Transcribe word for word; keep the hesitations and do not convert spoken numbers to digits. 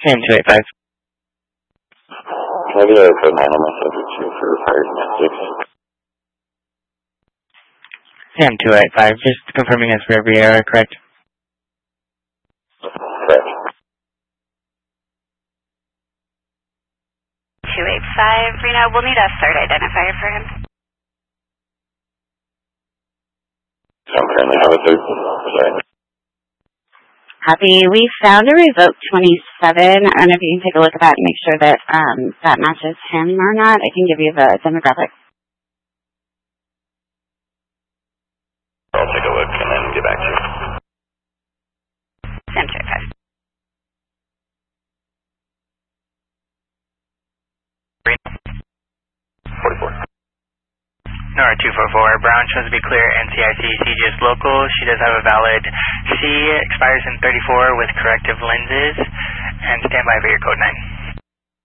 Sam two eight five. Maybe I put nine on my subject two for fire domestics. Sam two eight five, just confirming that's for Riviera, correct? Correct. two eight five, Reno, we'll need a third identifier for him. So I'm currently have a third. Sorry. Copy. We found a revoke twenty-seven. I don't know if you can take a look at that and make sure that um, that matches him or not. I can give you the demographic. I'll take a look and then get back to you. Sam two eight five. forty-four. Nora two four four, Brown shows to be clear, N C I C, C G S local. She does have a valid C, expires in thirty-four with corrective lenses, and stand by for your code nine.